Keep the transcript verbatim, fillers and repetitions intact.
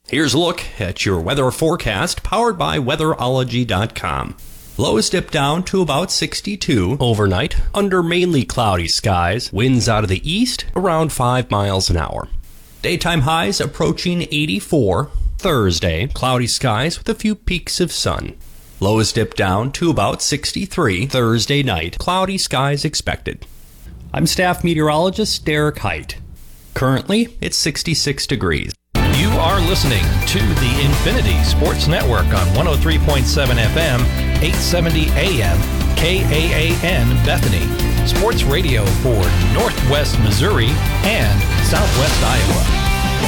Here's a look at your weather forecast powered by weatherology dot com. Lows dip down to about sixty-two overnight under mainly cloudy skies. Winds out of the east around five miles an hour. Daytime highs approaching eighty-four. Thursday, cloudy skies with a few peaks of sun. Lows dip down to about sixty-three. Thursday night, cloudy skies expected. I'm staff meteorologist Derek Height. Currently, it's sixty-six degrees. You are listening to the Infinity Sports Network on one oh three point seven F M, eight seventy A M, K A A N Bethany. Sports radio for Northwest Missouri and Southwest Iowa.